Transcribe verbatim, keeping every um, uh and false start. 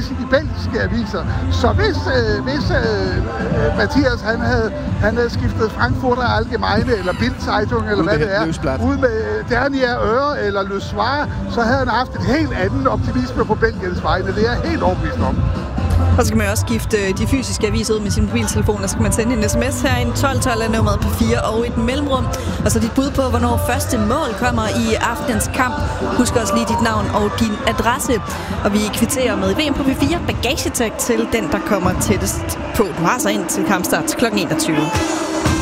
i de belgiske aviser. Så hvis, øh, hvis øh, Mathias han havde, han havde skiftet Frankfurter Allgemeine eller Bild-Zeitung, eller hvad det er, ude med Dernier Øre eller Le Soir, så havde han haft et helt andet optimisme på Belgiens vegne. Det er jeg helt overbevist om. Og så kan man også skifte de fysiske aviser ud med sin mobiltelefon, og så kan man sende en sms herinde. tolv tolv er nummeret på fire og et mellemrum. Og så dit bud på, hvornår første mål kommer i aftenens kamp. Husk også lige dit navn og din adresse. Og vi kvitterer med V M på P fire bagagetag til den, der kommer tættest på. Du har så ind til kampstart klokken enogtyve.